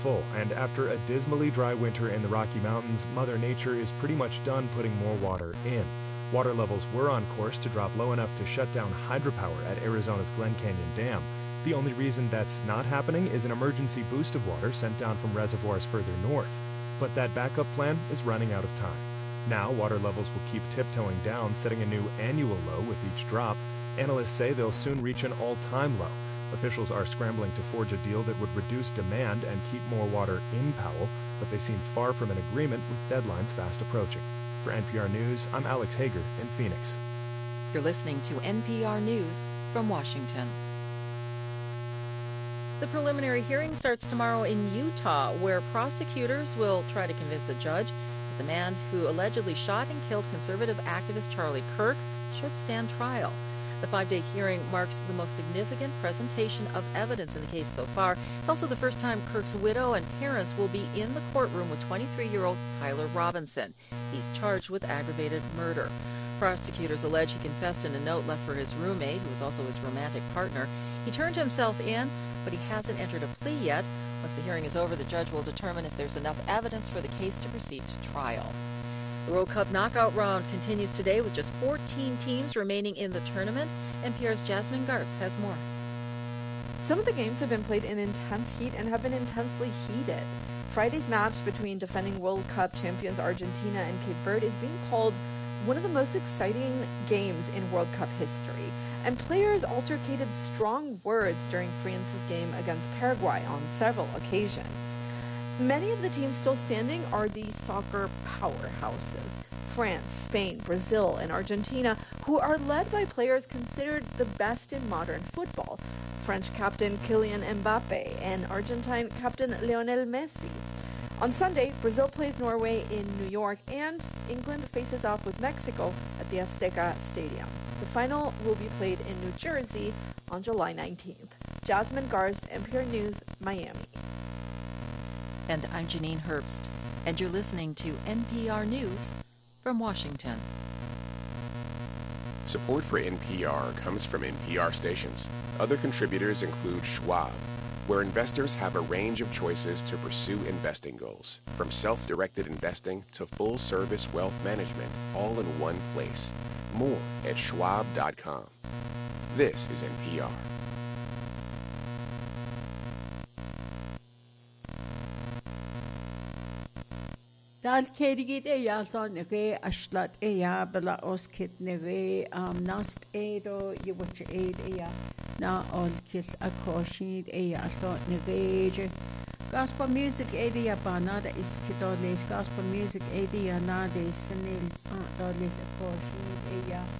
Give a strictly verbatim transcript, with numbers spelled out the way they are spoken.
Full, and after a dismally dry winter in the Rocky Mountains, Mother Nature is pretty much done putting more water in. Water levels were on course to drop low enough to shut down hydropower at Arizona's Glen Canyon Dam. The only reason that's not happening is an emergency boost of water sent down from reservoirs further north. But that backup plan is running out of time. Now, water levels will keep tiptoeing down, setting a new annual low with each drop. Analysts say they'll soon reach an all-time low. Officials are scrambling to forge a deal that would reduce demand and keep more water in Powell, but they seem far from an agreement with deadlines fast approaching. For N P R News, I'm Alex Hager in Phoenix. You're listening to N P R News from Washington. The preliminary hearing starts tomorrow in Utah, where prosecutors will try to convince a judge that the man who allegedly shot and killed conservative activist Charlie Kirk should stand trial. The five-day hearing marks the most significant presentation of evidence in the case so far. It's also the first time Kirk's widow and parents will be in the courtroom with twenty-three-year-old Tyler Robinson. He's charged with aggravated murder. Prosecutors allege he confessed in a note left for his roommate, who was also his romantic partner. He turned himself in, but he hasn't entered a plea yet. Once the hearing is over, the judge will determine if there's enough evidence for the case to proceed to trial. The World Cup knockout round continues today with just fourteen teams remaining in the tournament. N P R's Jasmine Garst has more. Some of the games have been played in intense heat and have been intensely heated. Friday's match between defending World Cup champions Argentina and Cape Verde is being called one of the most exciting games in World Cup history. And players altercated strong words during France's game against Paraguay on several occasions. Many of the teams still standing are the soccer powerhouses: France, Spain, Brazil, and Argentina, who are led by players considered the best in modern football. French captain Kylian Mbappe and Argentine captain Lionel Messi. On Sunday, Brazil plays Norway in New York, and England faces off with Mexico at the Azteca Stadium. The final will be played in New Jersey on July nineteenth. Jasmine Garst, N P R News, Miami. And I'm Janine Herbst, and you're listening to N P R News from Washington. Support for N P R comes from N P R stations. Other contributors include Schwab, where investors have a range of choices to pursue investing goals, from self-directed investing to full-service wealth management, all in one place. More at schwab dot com. This is N P R. Dal kerigit e yalon nege ashlat e ya bela oskit nege um nast edo yewach eid e ya na all kis akoshid e yalon nege gospel music e ya banada is kidoles gospel music e ya na de senil doles akoshid e ya